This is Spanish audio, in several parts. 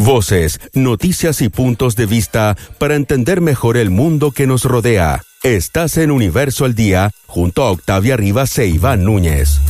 Voces, noticias y puntos de vista para entender mejor el mundo que nos rodea. Estás en Universo al Día junto a Octavia Rivas e Iván Núñez.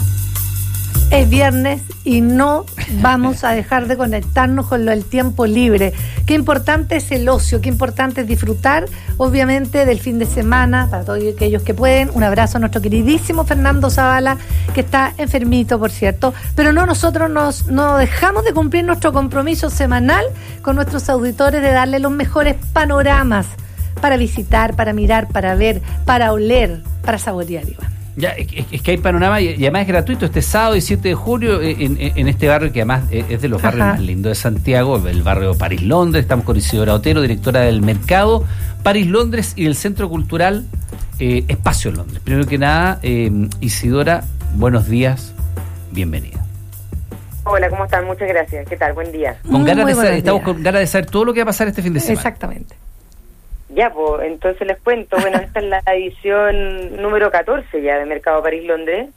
Es viernes y no vamos a dejar de conectarnos con lo del tiempo libre. Qué importante es el ocio, qué importante es disfrutar, obviamente, del fin de semana, para todos aquellos que pueden. Un abrazo a nuestro queridísimo Fernando Zavala, que está enfermito, por cierto. Pero nosotros no dejamos de cumplir nuestro compromiso semanal con nuestros auditores de darle los mejores panoramas para visitar, para mirar, para ver, para oler, para saborear, Iván. Ya, es que hay panorama y además es gratuito este sábado 17 de julio en este barrio que además es de los barrios más lindos de Santiago, el barrio París-Londres. Estamos con Isidora Otero, directora del Mercado París-Londres y del Centro Cultural Espacio Londres. Primero que nada, Isidora, buenos días, bienvenida. Hola, ¿cómo están? Muchas gracias. ¿Qué tal? Buen día. Estamos con ganas de saber todo lo que va a pasar este fin de semana. Exactamente. Ya, pues, entonces les cuento. Bueno, esta es la edición número 14 ya de Mercado París-Londres.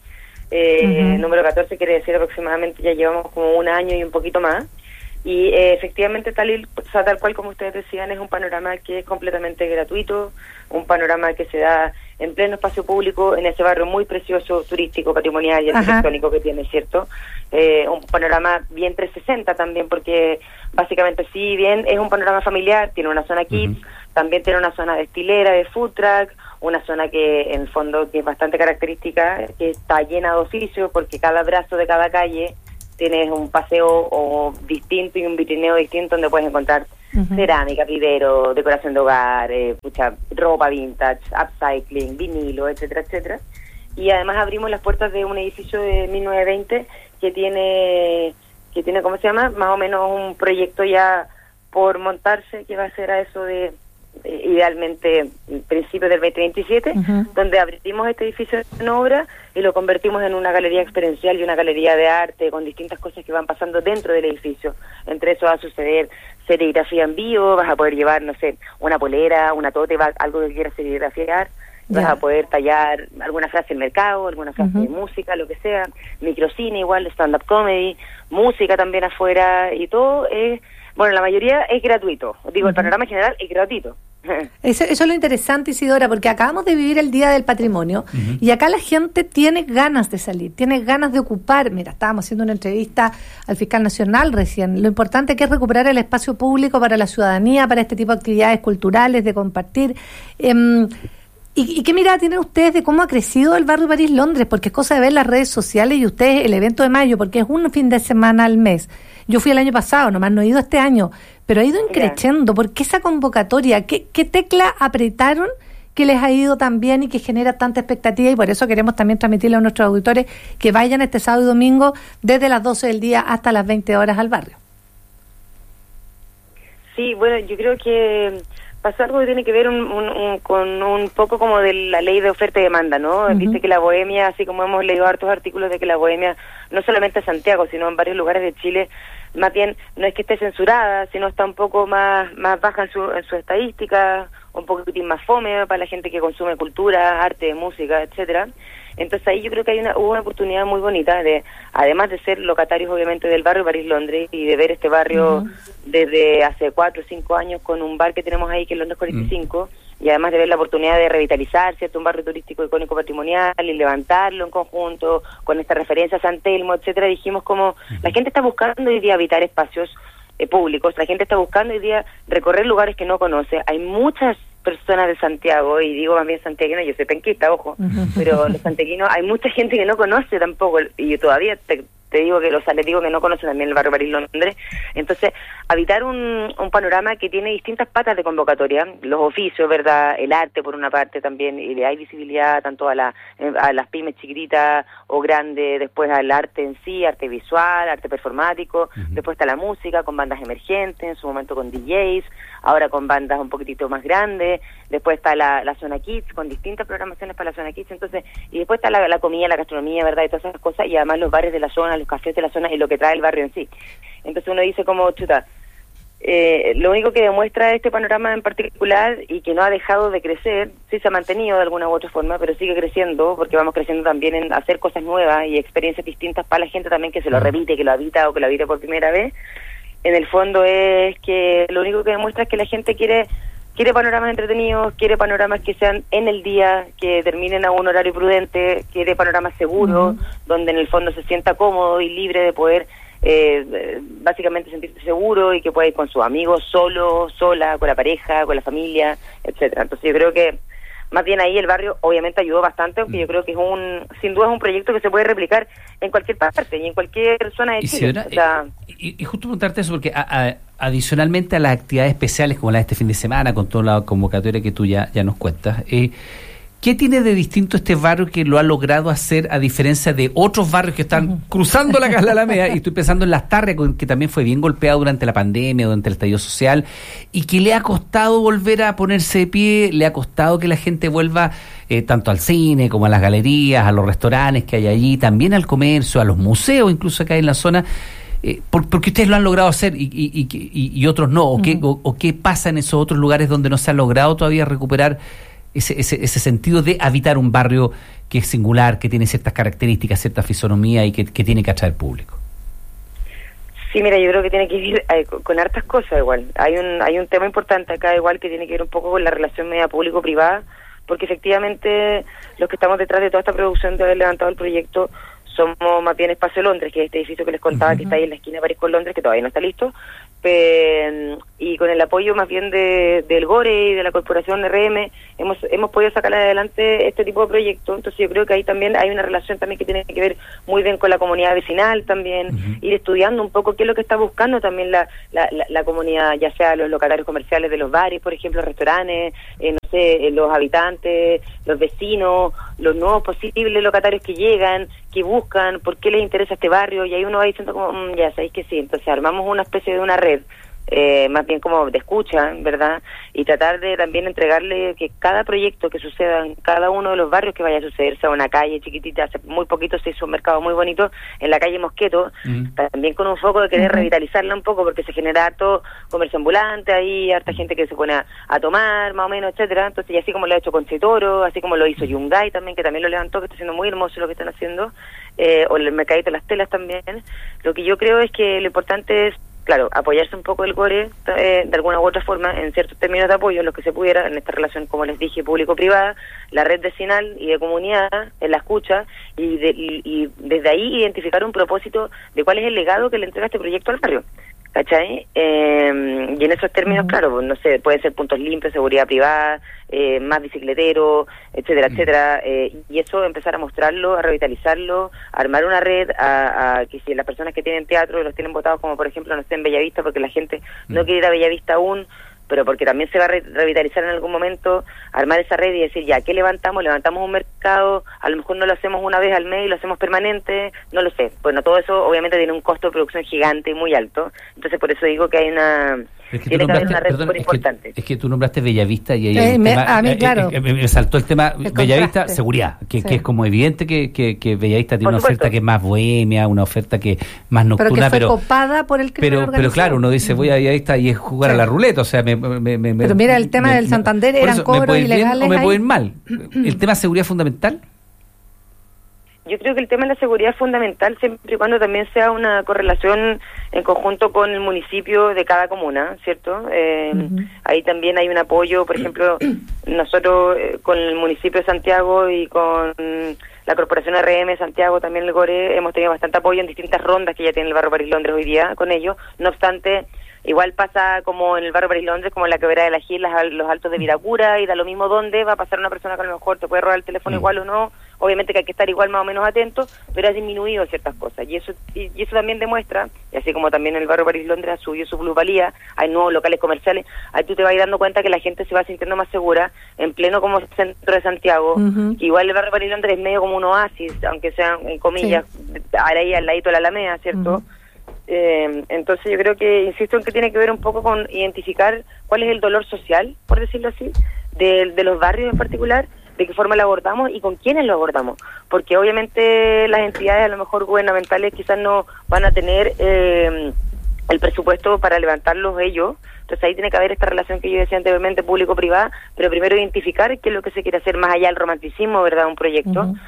Número 14 quiere decir aproximadamente ya llevamos como un año y un poquito más. Y efectivamente, tal cual como ustedes decían, es un panorama que es completamente gratuito, un panorama que se da en pleno espacio público, en ese barrio muy precioso, turístico, patrimonial y arquitectónico que tiene, ¿cierto? Un panorama bien 360 también, porque básicamente sí, bien, es un panorama familiar, tiene una zona kids, también tiene una zona de estilera, de food truck, una zona que en el fondo que es bastante característica, que está llena de oficios, porque cada brazo de cada calle tienes un paseo distinto y un vitrineo distinto donde puedes encontrar cerámica, vivero, decoración de hogar, ropa vintage, upcycling, vinilo, etcétera, etcétera. Y además abrimos las puertas de un edificio de 1920 que tiene, ¿cómo se llama? Más o menos un proyecto ya por montarse, que va a ser a eso de idealmente principios del 2027, donde abrimos este edificio en obra y lo convertimos en una galería experiencial y una galería de arte con distintas cosas que van pasando dentro del edificio. Entre eso va a suceder serigrafía en vivo, vas a poder llevar, no sé, una polera, una tote, algo que quieras serigrafiar, vas a poder tallar alguna frase en mercado, alguna frase de música, lo que sea, microcine igual, stand-up comedy, música también afuera, y todo es, bueno, la mayoría es gratuito. Digo, el panorama general es gratuito. Eso es lo interesante, Isidora, porque acabamos de vivir el Día del Patrimonio y acá la gente tiene ganas de salir, tiene ganas de ocupar. Mira, estábamos haciendo una entrevista al fiscal nacional recién. Lo importante que es recuperar el espacio público para la ciudadanía, para este tipo de actividades culturales, de compartir. ¿Y qué mirada tienen ustedes de cómo ha crecido el barrio París-Londres? Porque es cosa de ver las redes sociales y ustedes el evento de mayo, porque es un fin de semana al mes. Yo fui el año pasado, nomás no he ido este año, pero ha ido increciendo. ¿Por qué esa convocatoria? ¿Qué tecla apretaron que les ha ido tan bien y que genera tanta expectativa? Y por eso queremos también transmitirle a nuestros auditores que vayan este sábado y domingo desde las 12 del día hasta las 20 horas al barrio. Sí, bueno, yo creo que pasó algo que tiene que ver con un poco como de la ley de oferta y demanda, ¿no? Viste que la bohemia, así como hemos leído hartos artículos de que la bohemia, no solamente en Santiago, sino en varios lugares de Chile, más bien no es que esté censurada, sino está un poco más baja en su estadística, un poquitín más fome para la gente que consume cultura, arte, música, etcétera. Entonces ahí yo creo que hubo una oportunidad muy bonita de, además de ser locatarios obviamente del barrio París-Londres y de ver este barrio desde hace 4 o 5 años con un bar que tenemos ahí que es Londres 45, y además de ver la oportunidad de revitalizar, ¿cierto?, un barrio turístico icónico patrimonial y levantarlo en conjunto con esta referencia a San Telmo, etcétera. Dijimos como la gente está buscando hoy día habitar espacios públicos, la gente está buscando hoy día recorrer lugares que no conoce. Hay muchas personas de Santiago, y digo también santiaguino, yo soy penquista, ojo, pero los santiaguinos, hay mucha gente que no conoce tampoco, y yo todavía te digo que les digo que no conocen también el barrio París-Londres. Entonces, habitar un panorama que tiene distintas patas de convocatoria, los oficios, ¿verdad?, el arte por una parte también, y le hay visibilidad tanto a las pymes chiquititas o grandes, después al arte en sí, arte visual, arte performático, después está la música con bandas emergentes, en su momento con DJs, ahora con bandas un poquitito más grandes, después está la zona kids, con distintas programaciones para la zona kids, entonces, y después está la comida, la gastronomía, ¿verdad?, y todas esas cosas, y además los bares de la zona, los cafés de la zona, y lo que trae el barrio en sí. Entonces uno dice como, chuta, lo único que demuestra este panorama en particular, y que no ha dejado de crecer, sí se ha mantenido de alguna u otra forma, pero sigue creciendo, porque vamos creciendo también en hacer cosas nuevas y experiencias distintas para la gente también que se lo repite, que lo habita o que lo habita por primera vez, en el fondo es que lo único que demuestra es que la gente quiere panoramas entretenidos, quiere panoramas que sean en el día, que terminen a un horario prudente, quiere panoramas seguros, donde en el fondo se sienta cómodo y libre de poder básicamente sentirse seguro y que pueda ir con sus amigos, solo, sola, con la pareja, con la familia, etcétera. Entonces yo creo que más bien ahí el barrio obviamente ayudó bastante, aunque yo creo que sin duda es un proyecto que se puede replicar en cualquier parte y en cualquier zona de Chile. Y justo preguntarte eso, porque adicionalmente a las actividades especiales como la de este fin de semana, con toda la convocatoria que tú ya nos cuentas, ¿qué tiene de distinto este barrio que lo ha logrado hacer a diferencia de otros barrios que están cruzando la Alameda? Y estoy pensando en Las Tarrias, que también fue bien golpeado durante la pandemia, durante el estallido social, y que le ha costado volver a ponerse de pie, le ha costado que la gente vuelva tanto al cine como a las galerías, a los restaurantes que hay allí, también al comercio, a los museos incluso que hay en la zona, porque ustedes lo han logrado hacer y otros no, o qué pasa en esos otros lugares donde no se ha logrado todavía recuperar ese sentido de habitar un barrio que es singular, que tiene ciertas características, cierta fisonomía y que tiene que atraer público. Sí, mira, yo creo que tiene que ir con hartas cosas igual. Hay un tema importante acá igual que tiene que ver un poco con la relación media público-privada, porque efectivamente los que estamos detrás de toda esta producción de haber levantado el proyecto somos más bien Espacio Londres, que es este edificio que les contaba que está ahí en la esquina de París con Londres, que todavía no está listo, y con el apoyo más bien del GORE y de la Corporación RM hemos podido sacar adelante este tipo de proyectos. Entonces yo creo que ahí también hay una relación también que tiene que ver muy bien con la comunidad vecinal también, ir estudiando un poco qué es lo que está buscando también la comunidad, ya sea los locatarios comerciales de los bares, por ejemplo, restaurantes, los habitantes, los vecinos, los nuevos posibles locatarios que llegan, que buscan, por qué les interesa este barrio, y ahí uno va diciendo como, ya sabéis que sí, entonces armamos una especie de una red, más bien como de escucha, ¿verdad? Y tratar de también entregarle que cada proyecto que suceda en cada uno de los barrios que vaya a suceder, sea una calle chiquitita, hace muy poquito se hizo un mercado muy bonito en la calle Mosqueto, también con un foco de querer revitalizarla un poco, porque se genera harto comercio ambulante ahí, harta gente que se pone a tomar, más o menos, etcétera. Entonces, y así como lo ha hecho Conchitoro, así como lo hizo Yungay también, que también lo levantó, que está haciendo muy hermoso lo que están haciendo, o el mercadito de las telas también. Lo que yo creo es que lo importante es, claro, apoyarse un poco el GORE de alguna u otra forma en ciertos términos de apoyo, en los que se pudiera, en esta relación, como les dije, público-privada, la red vecinal y de comunidad, en la escucha, y desde ahí identificar un propósito de cuál es el legado que le entrega este proyecto al barrio, ¿cachai? Y en esos términos, claro, no sé, pueden ser puntos limpios, seguridad privada, más bicicletero, etcétera, etcétera, y eso empezar a mostrarlo, a revitalizarlo, a armar una red, a que si las personas que tienen teatro los tienen votados, como por ejemplo no sé, en Bellavista, porque la gente no quiere ir a Bellavista aún, pero porque también se va a revitalizar en algún momento, armar esa red y decir, ya, ¿qué levantamos? Levantamos un mercado, a lo mejor no lo hacemos una vez al mes y lo hacemos permanente, no lo sé. Bueno, todo eso obviamente tiene un costo de producción gigante y muy alto, entonces por eso digo que hay tiene que haber una red súper importante. Es que tú nombraste Bellavista y ahí a mí, claro. Me saltó el tema Bellavista, seguridad, que es como evidente que Bellavista tiene una oferta que es más bohemia, una oferta que es más nocturna, pero copada por el crimen organizado. Pero claro, uno dice, voy a Bellavista y es jugar a la ruleta, o sea, pero mira, el tema del Santander eran cobros ilegales. ¿O me pueden mal? ¿El tema de seguridad es fundamental? Yo creo que el tema de la seguridad es fundamental siempre y cuando también sea una correlación en conjunto con el municipio de cada comuna, ¿cierto? Ahí también hay un apoyo, por ejemplo, nosotros con el municipio de Santiago y con la Corporación RM de Santiago, también el GORE, hemos tenido bastante apoyo en distintas rondas que ya tiene el barrio París Londres hoy día con ellos. No obstante, igual pasa como en el barrio París Londres, como en la quebrada de la Gil, los altos de Viracura, y da lo mismo dónde va a pasar una persona que a lo mejor te puede robar el teléfono igual o no. Obviamente que hay que estar igual más o menos atento, pero ha disminuido ciertas cosas, y eso también demuestra, y así como también el barrio París Londres ha subido su plusvalía, hay nuevos locales comerciales, ahí tú te vas dando cuenta que la gente se va sintiendo más segura en pleno como centro de Santiago, que igual el barrio París Londres es medio como un oasis, aunque sean en comillas, ahí al ladito de la Alameda, ¿cierto? Entonces yo creo que, insisto en que tiene que ver un poco con identificar cuál es el dolor social, por decirlo así, de los barrios en particular, de qué forma lo abordamos y con quiénes lo abordamos, porque obviamente las entidades a lo mejor gubernamentales quizás no van a tener el presupuesto para levantarlos ellos, entonces ahí tiene que haber esta relación que yo decía anteriormente, público-privada, pero primero identificar qué es lo que se quiere hacer más allá del romanticismo, ¿verdad?, un proyecto,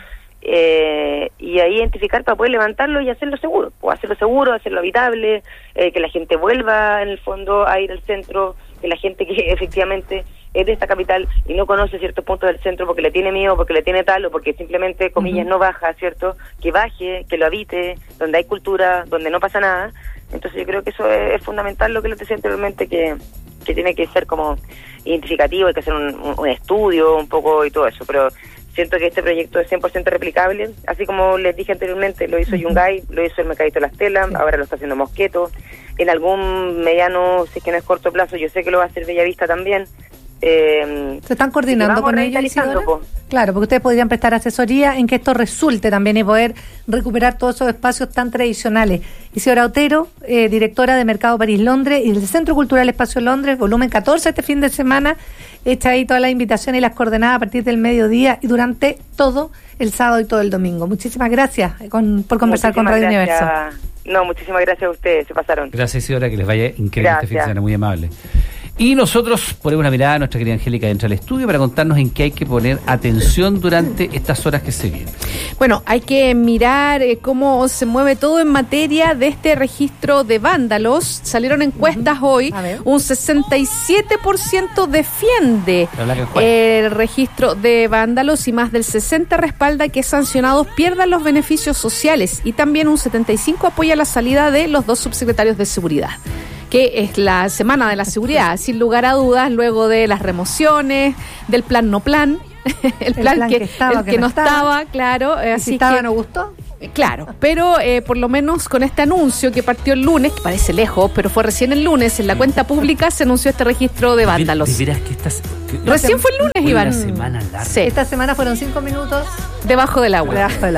y ahí identificar para poder levantarlo y hacerlo seguro, o hacerlo seguro, hacerlo habitable, que la gente vuelva en el fondo a ir al centro, que la gente que efectivamente es de esta capital y no conoce ciertos puntos del centro porque le tiene miedo, porque le tiene tal o porque simplemente, comillas, no baja, ¿cierto? Que baje, que lo habite, donde hay cultura, donde no pasa nada. Entonces yo creo que eso es fundamental, lo que les decía anteriormente, que tiene que ser como identificativo, hay que hacer un estudio un poco y todo eso, pero siento que este proyecto es 100% replicable, así como les dije anteriormente, lo hizo Yungay, lo hizo el Mercadito de las Telas, ahora lo está haciendo Mosqueto, en algún mediano, si es que no es corto plazo, yo sé que lo va a hacer Bellavista también. ¿Se están coordinando con ellos, Isidora? Claro, porque ustedes podrían prestar asesoría en que esto resulte también y poder recuperar todos esos espacios tan tradicionales. Isidora Otero, directora de Mercado París Londres y del Centro Cultural Espacio Londres, volumen 14 este fin de semana, hecha ahí toda la invitación y las coordenadas a partir del mediodía y durante todo el sábado y todo el domingo. Muchísimas gracias por conversar con Radio Universo. No, muchísimas gracias a ustedes, se pasaron. Gracias, Isidora, que les vaya increíble este fin de semana, muy amable. Y nosotros ponemos una mirada a nuestra querida Angélica dentro del estudio para contarnos en qué hay que poner atención durante estas horas que se vienen. Bueno, hay que mirar cómo se mueve todo en materia de este registro de vándalos. Salieron encuestas hoy, un 67% defiende el registro de vándalos y más del 60% respalda que sancionados pierdan los beneficios sociales y también un 75% apoya la salida de los 2 subsecretarios de seguridad, que es la semana de la seguridad, sin lugar a dudas, luego de las remociones, del plan no plan, el plan que no estaba, claro. Así si estaba, no gustó. Claro, pero por lo menos con este anuncio que partió el lunes, que parece lejos, pero fue recién el lunes, en la cuenta pública se anunció este registro de vándalos. ¿De veras que recién fue el lunes, Iván? Una semana larga. Sí. Esta semana fueron 5 minutos debajo del agua.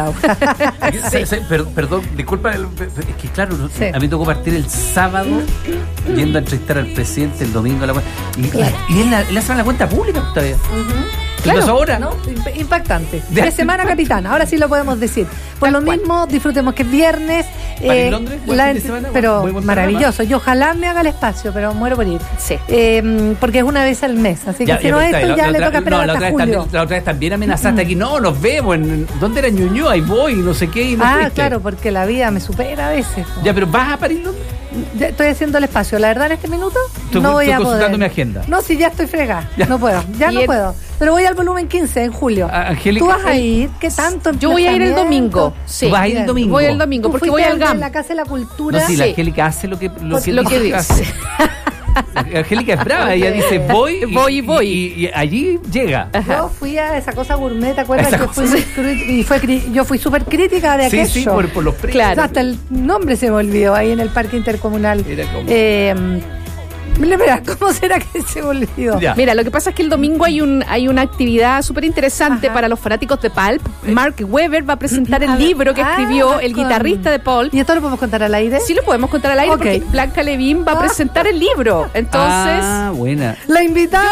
Perdón, disculpa, es que claro, a mí me tocó partir el sábado yendo a entrevistar al presidente el domingo a la cuenta. Y él hace la cuenta pública todavía. Claro, ahora, ¿no? Impactante. De semana capitana, ahora sí lo podemos decir. Por lo mismo, disfrutemos que es viernes. Londres, pero maravilloso. Yo ojalá me haga el espacio, pero muero por ir. Sí. Porque es una vez al mes. Así que si no esto, ya le toca esperar hasta julio. La otra vez también amenazaste aquí. No, nos vemos. ¿Dónde era Ñuñoa? Ahí voy, no sé qué. Y no fuiste. Claro, porque la vida me supera a veces. Ya, pero ¿vas a París, Londres? Ya estoy haciendo el espacio. La verdad, en este minuto no voy a poder. Estoy consultando mi agenda. No, si ya estoy fregada. No puedo. No puedo. Pero voy al volumen 15 en julio. Angélica, ¿tú vas a ir? ¿Qué tanto? Yo voy a ir el domingo. Sí. ¿Tú vas a ir el domingo? Voy el domingo porque voy al GAM. La Casa de la Cultura. No, sí, la Angélica hace lo que dice. Angélica es brava, ella dice voy. Y allí llega. Ajá. Yo fui a esa cosa gourmet, ¿te acuerdas? Yo fui súper crítica de aquello. Sí, por los precios. Claro. Hasta el nombre se me olvidó ahí en el Parque Intercomunal. Era como... Mira, ¿cómo será que se olvidó? Ya. Mira, lo que pasa es que el domingo hay una actividad súper interesante para los fanáticos de Pulp. Mark Webber va a presentar el libro que escribió el guitarrista de Pulp. ¿Y esto lo podemos contar al aire? Sí, lo podemos contar al aire porque Blanca Levín va a presentar el libro. Entonces... buena. La invitada.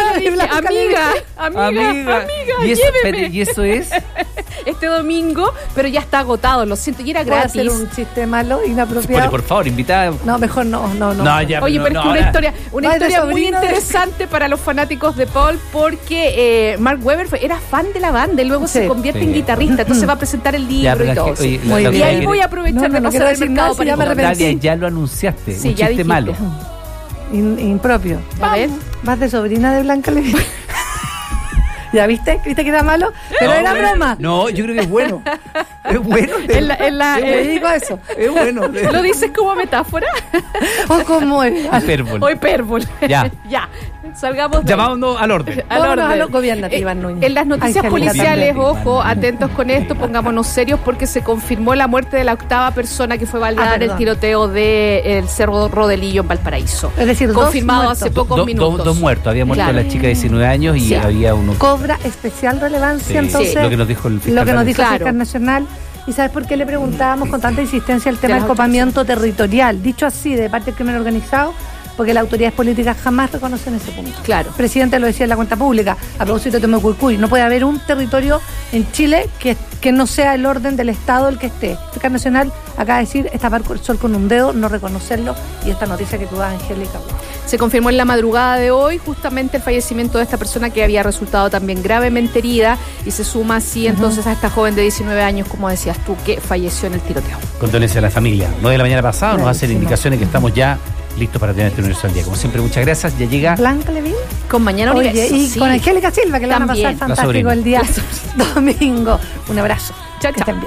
Amiga, lléveme. ¿Y eso es? Este domingo, pero ya está agotado, lo siento, y era gratis. ¿Puedo hacer un chiste malo, inapropiado? Por favor, invitada. No, mejor no. Oye, pero es una historia muy interesante para los fanáticos de Paul, porque Mark Webber era fan de la banda y luego se convierte en guitarrista, entonces va a presentar el libro y todo. Y ahí voy a aprovechar de pasar el mercado para Nadia, ya lo anunciaste, un chiste malo. Impropio. ¿Vas de sobrina de Blanca Levín? ¿Ya viste? ¿Viste que era malo? Pero era broma. No, yo creo que es bueno. Es bueno. Yo digo eso. Es bueno. ¿Lo dices como metáfora? ¿O como hipérbole? O hipérbole. Ya. Salgamos de... Llamámonos al orden. A los gobiernos, Iván Núñez. En las noticias policiales, ojo, atentos con esto, pongámonos serios porque se confirmó la muerte de la 8ª persona que fue baleada en el tiroteo del Cerro Rodelillo en Valparaíso. Es decir, confirmado hace pocos minutos. Dos muertos. Había muerto la chica de 19 años y había uno. Cobra especial relevancia entonces. Lo que nos dijo el fiscal. El fiscal nacional. ¿Y sabes por qué le preguntábamos con tanta insistencia el tema del copamiento territorial? Dicho así, de parte del crimen organizado, porque las autoridades políticas jamás reconocen ese punto. Claro. El presidente lo decía en la cuenta pública, a propósito de Temucuicui, no puede haber un territorio en Chile que no sea el orden del Estado el que esté. El fiscal nacional acaba de decir, es tapar el sol con un dedo, no reconocerlo, y esta noticia que tú das, Angélica. Se confirmó en la madrugada de hoy justamente el fallecimiento de esta persona que había resultado también gravemente herida, y se suma así entonces a esta joven de 19 años, como decías tú, que falleció en el tiroteo. Condolencia a la familia. 9 de la mañana pasada nos hacen indicaciones que estamos ya listos para tener este Universo al Día. Como siempre, muchas gracias. Ya llega Blanca Levín con Mañana Universo. Y con Angélica Silva, que le van a pasar fantástico el día domingo. Un abrazo. Chao, que chao. estén bien.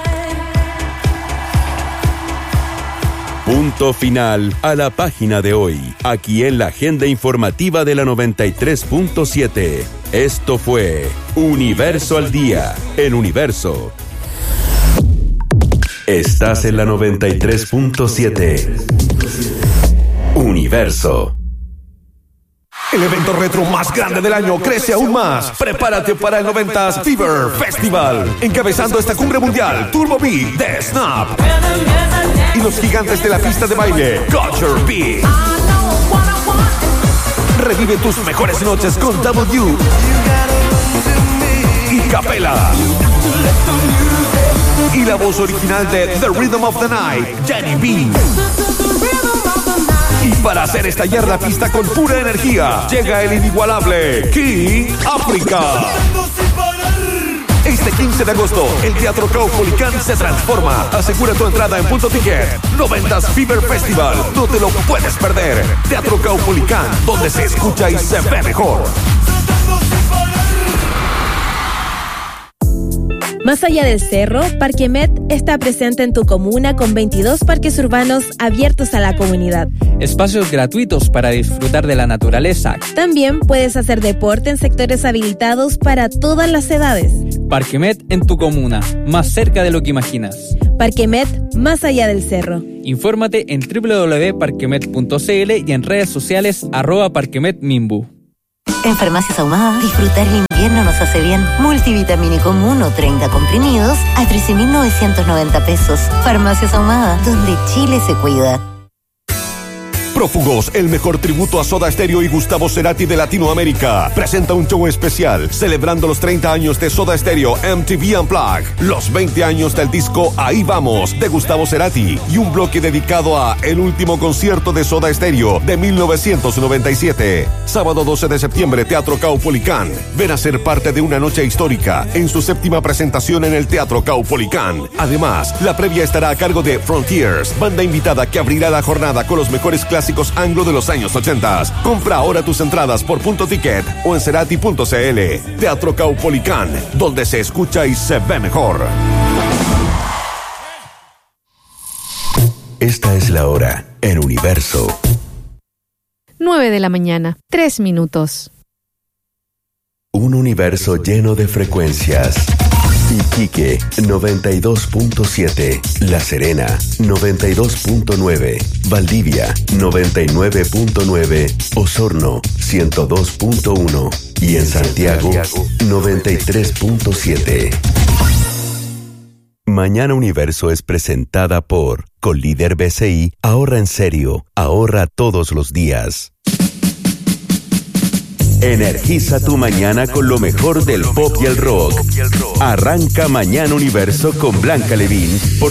Punto final a la página de hoy, aquí en la agenda informativa de la 93.7. Esto fue Universo al Día, en Universo. Estás en la 93.7. Universo. El evento retro más grande del año crece aún más. Prepárate para el 90s Fever Festival. Encabezando esta cumbre mundial, Turbo Beat de Snap. Y los gigantes de la pista de baile, Culture Beat. Revive tus mejores noches con W y Capela. Y la voz original de The Rhythm of the Night, Jenny B. Y para hacer estallar la pista con pura energía, llega el inigualable King África. Este 15 de agosto, el Teatro Caupolicán se transforma. Asegura tu entrada en Punto Ticket. 90s Fever Festival. No te lo puedes perder. Teatro Caupolicán, donde se escucha y se ve mejor. Más allá del cerro, Parquemet está presente en tu comuna con 22 parques urbanos abiertos a la comunidad. Espacios gratuitos para disfrutar de la naturaleza. También puedes hacer deporte en sectores habilitados para todas las edades. Parquemet en tu comuna, más cerca de lo que imaginas. Parquemet, más allá del cerro. Infórmate en www.parquemet.cl y en redes sociales @parquemetmimbu. En Farmacias Ahumada, disfrutar el invierno nos hace bien. Multivitamínico 1, 30 comprimidos a 13.990 pesos. Farmacias Ahumada, donde Chile se cuida. Prófugos, el mejor tributo a Soda Stereo y Gustavo Cerati de Latinoamérica, presenta un show especial celebrando los 30 años de Soda Stereo MTV Unplugged, los 20 años del disco Ahí Vamos de Gustavo Cerati y un bloque dedicado a el último concierto de Soda Stereo de 1997. Sábado 12 de septiembre, Teatro Caupolicán. Ven a ser parte de una noche histórica en su 7ª presentación en el Teatro Caupolicán. Además, la previa estará a cargo de Frontiers, banda invitada que abrirá la jornada con los mejores clásicos anglo de los años 80. Compra ahora tus entradas por Punto Ticket o en cerati.cl. Teatro Caupolicán, donde se escucha y se ve mejor. Esta es la hora en Universo. 9 de la mañana, 3 minutos. Un universo lleno de frecuencias. Iquique 92.7, La Serena 92.9, Valdivia 99.9, Osorno 102.1 y en Santiago 93.7. Mañana Universo es presentada por Colíder BCI. Ahorra en serio, ahorra todos los días. Energiza tu mañana con lo mejor del pop y el rock. Arranca Mañana Universo con Blanca Levín por